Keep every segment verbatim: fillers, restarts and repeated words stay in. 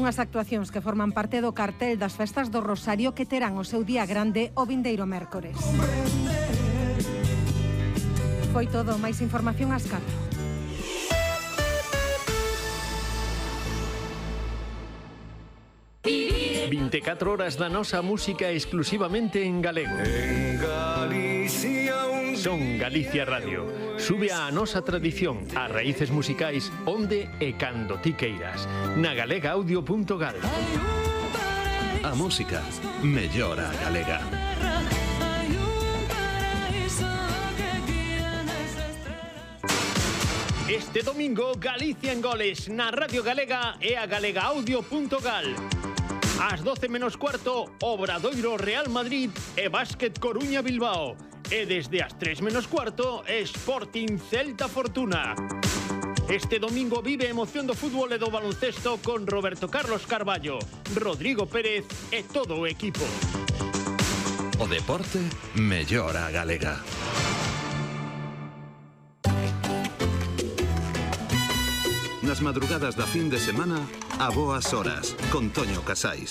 unhas actuacións que forman parte do cartel das Festas do Rosario que terán o seu día grande o vindeiro mércores. Foi todo, máis información ás catro. vinte e catro horas da nosa música exclusivamente en galego. En Galicia un Son Galicia Radio. Sube a nosa tradición, as raíces musicais onde e cando ti queiras. Na galega audio punto gal. A música mellora a galega. Este domingo, Galicia en goles na Radio Galega e a galega audio punto gal. Ás doce menos cuarto, Obradoiro Real Madrid e Básquet Coruña Bilbao. E desde as tres menos cuarto, Sporting Celta Fortuna. Este domingo vive a emoción do fútbol e do baloncesto con Roberto Carlos Carballo, Rodrigo Pérez e todo o equipo. O deporte mellora a galega. Nas madrugadas da fin de semana, a boas horas, con Toño Casais.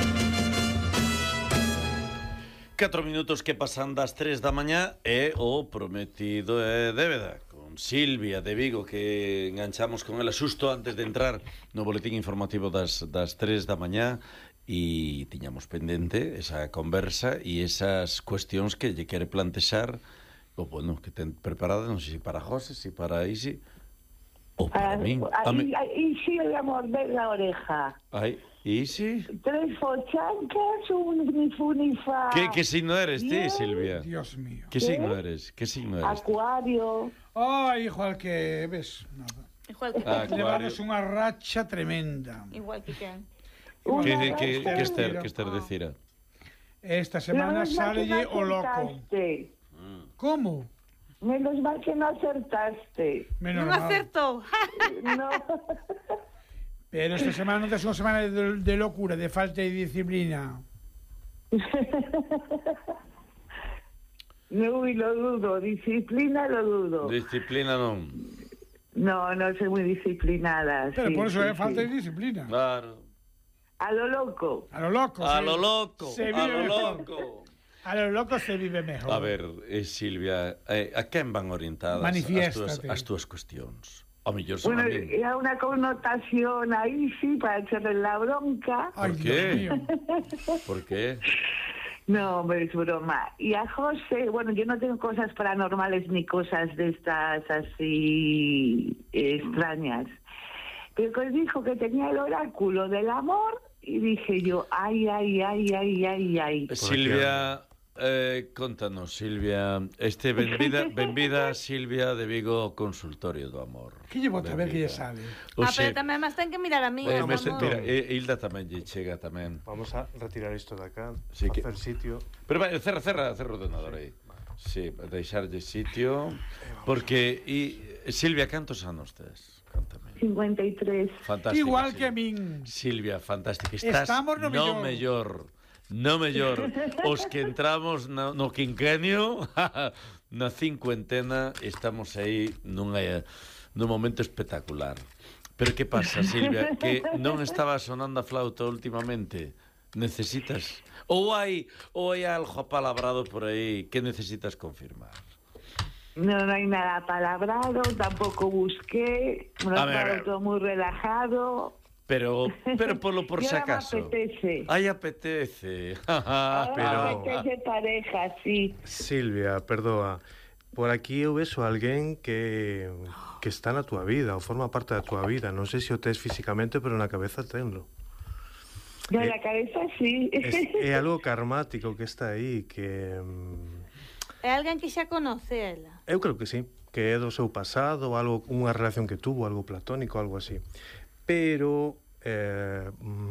Catro minutos que pasan das tres da mañá e o prometido é débeda con Silvia de Vigo, que enganchamos con ela xusto antes de entrar no boletín informativo das, das tres da mañá e tiñamos pendente esa conversa e esas cuestións que lle quere plantexar o bueno, que ten preparada, non sei se para José, se para Isi ou para min. Ahí, ahí sí le voy a morder la oreja. Ai, Isi? Tres fochancas, un funifa. Que, que signo eres ti, Bien. Silvia? Dios mío. Que signo eres? Que signo eres ti? Acuario. Ay, igual que ves, nada. Igual que Ah, Levamos unha racha tremenda. igual que quen. Una Que, que, que, racha. que Esther, que Esther decira. Esta semana Menos mal que sálelle no o loco. acertaste. Como? Menos mal que no acertaste. Menos Non mal. acertou. No. Pero esta semana non tes unha semana de, de locura, de falta de disciplina. No, y lo dudo. Disciplina lo dudo. Disciplina non. No, no soy muy disciplinada. Pero sí, por eso sí, é falta sí. de disciplina. Claro. A lo loco. A lo loco. A se- lo loco, se a vive lo mejor. loco. A lo loco se vive mejor. A ver, eh, Silvia, eh, a quen van orientadas as túas, Manifiéstate. as túas cuestións? Ao mellor son Bueno, a min. era una connotación ahí sí para echarle la bronca. Ay, ¿Por Dios qué? mío. Por qué? No, hombre, es broma. Y a José, bueno, yo no tengo cosas paranormales ni cosas de estas así eh, extrañas. Pero que dijo que tenía el oráculo del amor y dije yo, ay, ay, ay, ay, ay, ay. Silvia, eh, contanos, Silvia, este benvida, benvida Silvia de Vigo ao consultorio do amor. Que lle bota a ver que lle Benvida. sale. O Ah, sea, pero tamén máis ten que mirar a mí. eh, como me, amor. mira, eh, Hilda tamén lle chega tamén. Vamos a retirar isto de acá, Sí, que- hacer sitio. Pero vai, cerra, cerra, cerra o ordenador aí. Sí, deixarlle sitio. Porque, e, Silvia, cantos anos tes? Cántame. cincuenta y tres. Fantástica. Igual que Silvia. a min. Silvia, fantástica. Estás Estamos no mellor. mellor. No mellor. Os que entramos no, no quinquenio, na cincuentena, estamos aí nunha, nun momento espectacular. Pero que pasa, Silvia? Que non estaba sonando a flauta últimamente. Necesitas... Ou hai, ou hai algo apalabrado por aí que necesitas confirmar? No, no hay nada palabrado, tampoco busqué. Me lo A ver, a estaba ver. todo muy relajado. Pero, pero polo por Y si ahora me acaso. apetece. Ai, apetece. Ahora pero- me apetece pareja, sí. Silvia, perdoa. Por aquí eu vexo alguén que que está na túa vida, ou forma parte da túa vida. Non sei se o tes físicamente, pero na cabeza tenlo. De Eh, la cabeza sí. Es, é algo karmático que está aí, que... mm, É alguén que xa conoce ela. Eu creo que sí, que é do seu pasado, algo, unha relación que tuvo, algo platónico, algo así. Pero eh, mm,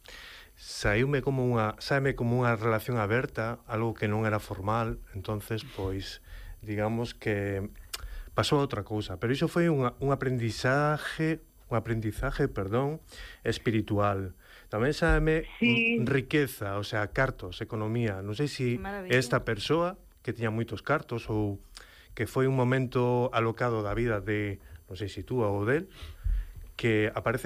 saíume como unha, saime como unha relación aberta, algo que non era formal, entonces pois digamos que pasou outra cousa, pero iso foi unha, un aprendizaje, un aprendizaje, perdón, espiritual. Tamén saime Sí. riqueza, o sea, cartos, economía. Non sei se Maravilla. esta persoa que tiña moitos cartos ou que foi un momento alocado da vida de, non sei se tú ou del, que aparece